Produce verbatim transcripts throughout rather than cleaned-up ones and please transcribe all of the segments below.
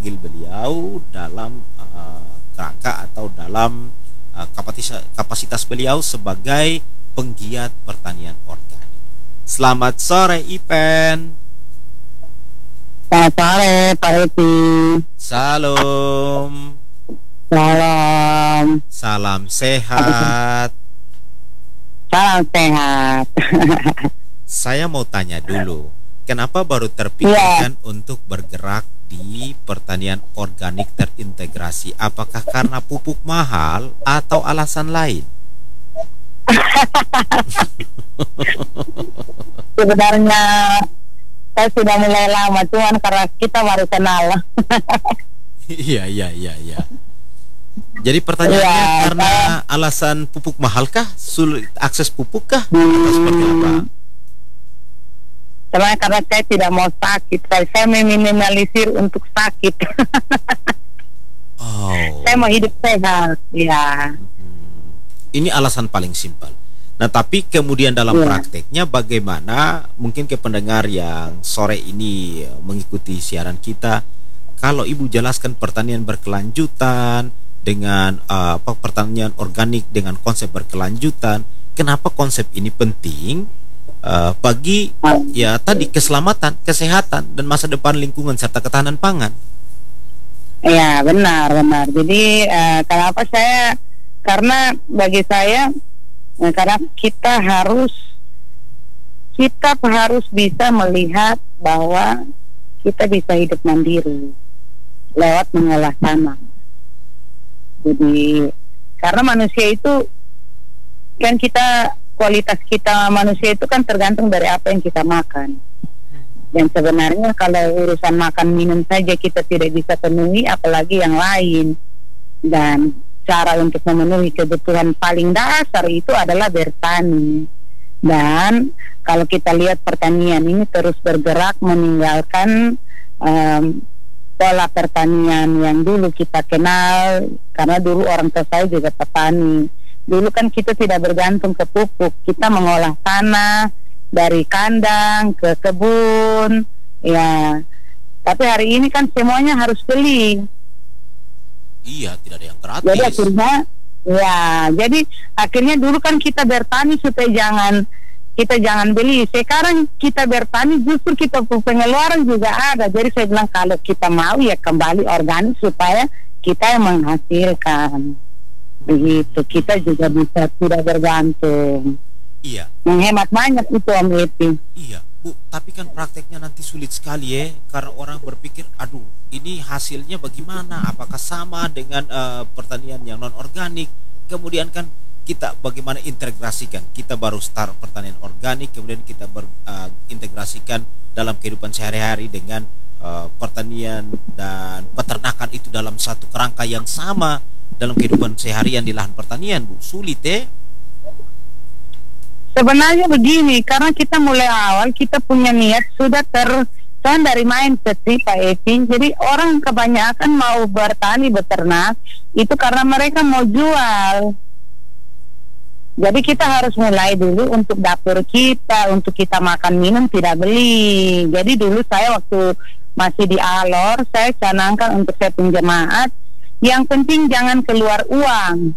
memanggil beliau dalam uh, kerangka atau dalam uh, kapasitas, kapasitas beliau sebagai penggiat pertanian organik. Selamat sore Ipen. Selamat sore Pak Eti. Salam. Salam. Salam sehat. Salam sehat. Saya mau tanya dulu, kenapa baru terpikirkan ya. untuk bergerak di pertanian organik terintegrasi? Apakah karena pupuk mahal atau alasan lain? Sebenarnya saya sudah mulai lama, cuman karena kita baru kenal. Iya, iya, iya, iya. Jadi pertanyaannya ya, karena saya... alasan pupuk mahal kah? Sulit akses pupuk kah? Hmm. Atau seperti apa? Sebenarnya karena saya tidak mau sakit, saya meminimalisir untuk sakit. Oh. Saya mau hidup sehat, ya. Ini alasan paling simpel. Nah, tapi kemudian dalam ya. prakteknya bagaimana? Mungkin ke pendengar yang sore ini mengikuti siaran kita, kalau Ibu jelaskan pertanian berkelanjutan dengan uh, apa pertanian organik dengan konsep berkelanjutan, kenapa konsep ini penting uh, bagi ya tadi keselamatan, kesehatan dan masa depan lingkungan serta ketahanan pangan? Ya benar benar. Jadi uh, kenapa saya karena bagi saya uh, karena kita harus kita harus bisa melihat bahwa kita bisa hidup mandiri lewat mengolah tanah. Jadi karena manusia itu kan kita kualitas kita manusia itu kan tergantung dari apa yang kita makan. Dan sebenarnya kalau urusan makan minum saja kita tidak bisa penuhi, apalagi yang lain. Dan cara untuk memenuhi kebutuhan paling dasar itu adalah bertani. Dan kalau kita lihat pertanian ini terus bergerak meninggalkan um, pola pertanian yang dulu kita kenal, karena dulu orang tua saya juga petani. Dulu kan kita tidak bergantung ke pupuk, kita mengolah tanah dari kandang ke kebun, ya. Tapi hari ini kan semuanya harus beli. Iya, tidak ada yang gratis. Jadi akhirnya, ya, jadi akhirnya dulu kan kita bertani supaya jangan kita jangan beli. Sekarang kita bertani justru kita pengeluaran juga ada. Jadi saya bilang kalau kita mau ya kembali organik supaya kita yang menghasilkan. Begitu, kita juga bisa tidak bergantung. Iya. Menghemat banyak itu Om Eti. Iya, Bu, tapi kan prakteknya nanti sulit sekali ya, karena orang berpikir, aduh, ini hasilnya bagaimana? Apakah sama dengan uh, pertanian yang non organik? Kemudian kan kita bagaimana integrasikan? Kita baru start pertanian organik, kemudian kita berintegrasikan uh, dalam kehidupan sehari-hari dengan uh, pertanian dan peternakan itu dalam satu kerangka yang sama dalam kehidupan seharian di lahan pertanian, Bu. Sulit eh? Sebenarnya begini, karena kita mulai awal kita punya niat sudah ter kan dari mindset sih Pak Evi. Jadi orang kebanyakan mau bertani beternak itu karena mereka mau jual. Jadi kita harus mulai dulu untuk dapur kita, untuk kita makan minum tidak beli. Jadi dulu saya waktu masih di Alor, saya canangkan untuk saya penjemaat, yang penting jangan keluar uang.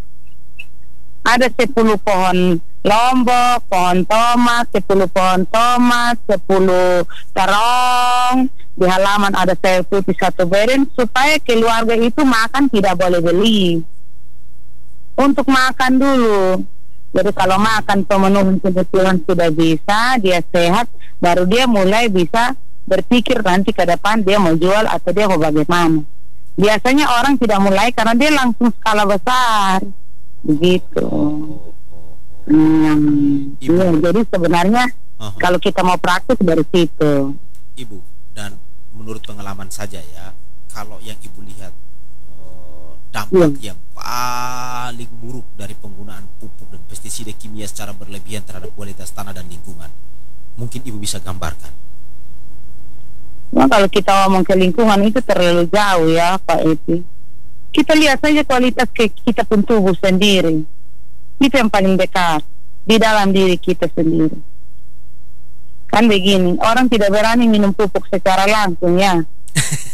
Ada sepuluh pohon lombok, pohon tomat, sepuluh pohon tomat, sepuluh terong, di halaman ada sayur putih satu beren, supaya keluarga itu makan tidak boleh beli. Untuk makan dulu. Jadi kalau makan pemenuhan kebutuhan sudah bisa, dia sehat, baru dia mulai bisa berpikir nanti ke depan dia mau jual atau dia mau bagaimana. Biasanya orang tidak mulai karena dia langsung skala besar, begitu. Hmm, ya, jadi sebenarnya uh-huh. kalau kita mau praktis dari situ. Ibu, dan menurut pengalaman saja ya, kalau yang Ibu lihat uh, dampak yeah. yang paling buruk dari penggunaan pupuk dan pestisida kimia secara berlebihan terhadap kualitas tanah dan lingkungan, mungkin Ibu bisa gambarkan. Nah, kalau kita ngomong ke lingkungan itu terlalu jauh ya Pak Eti. Kita lihat saja kualitas ke kita pun tubuh sendiri. Itu yang paling dekat di dalam diri kita sendiri. Kan begini, orang tidak berani minum pupuk secara langsung ya.